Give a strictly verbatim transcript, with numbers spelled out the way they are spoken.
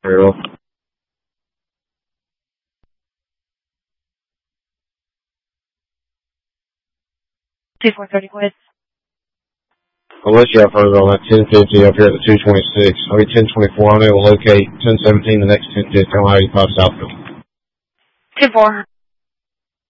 Very well. two four thirty, go ahead. Unless you have further on that ten fifty up here at the two twenty-six. I mean, ten twenty-four, I'm able to locate ten seventeen, the next ten fifty on I eighty-five southbound. ten four.